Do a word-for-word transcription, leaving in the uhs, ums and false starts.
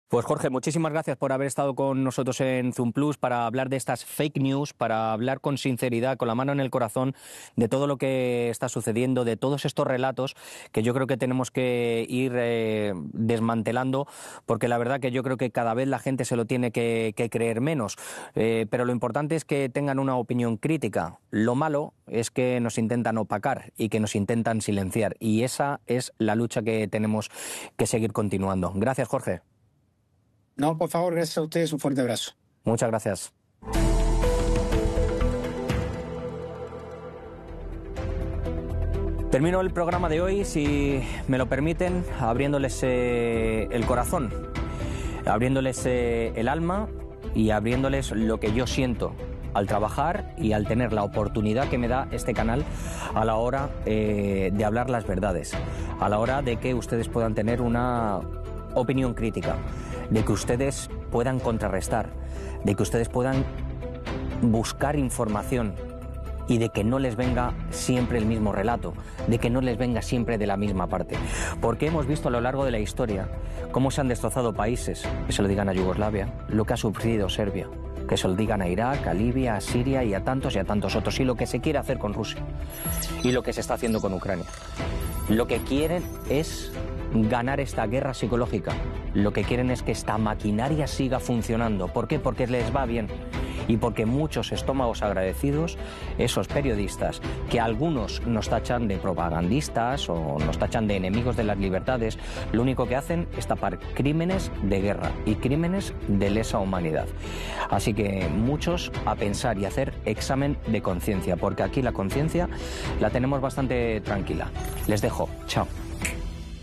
Pues Jorge, muchísimas gracias por haber estado con nosotros en Zoom Plus para hablar de estas fake news, para hablar con sinceridad, con la mano en el corazón de todo lo que está sucediendo, de todos estos relatos que yo creo que tenemos que ir eh, desmantelando, porque la verdad que yo creo que cada vez la gente se lo tiene que, que creer menos. Eh, pero lo importante es que tengan una opinión crítica. Lo malo es que nos intentan opacar y que nos intentan silenciar. Y esa es la lucha que tenemos que seguir continuando. Gracias, Jorge. No, por favor, gracias a ustedes, un fuerte abrazo. Muchas gracias. Termino el programa de hoy, si me lo permiten, abriéndoles eh, el corazón, abriéndoles eh, el alma y abriéndoles lo que yo siento al trabajar y al tener la oportunidad que me da este canal a la hora eh, de hablar las verdades, a la hora de que ustedes puedan tener una opinión crítica, de que ustedes puedan contrarrestar, de que ustedes puedan buscar información y de que no les venga siempre el mismo relato, de que no les venga siempre de la misma parte. Porque hemos visto a lo largo de la historia cómo se han destrozado países, que se lo digan a Yugoslavia, lo que ha sufrido Serbia, que se lo digan a Irak, a Libia, a Siria y a tantos y a tantos otros, y lo que se quiere hacer con Rusia y lo que se está haciendo con Ucrania. Lo que quieren es ganar esta guerra psicológica. Lo que quieren es que esta maquinaria siga funcionando. ¿Por qué? Porque les va bien. Y porque muchos estómagos agradecidos, esos periodistas, que algunos nos tachan de propagandistas o nos tachan de enemigos de las libertades, lo único que hacen es tapar crímenes de guerra y crímenes de lesa humanidad. Así que muchos a pensar y hacer examen de conciencia, porque aquí la conciencia la tenemos bastante tranquila. Les dejo. Chao.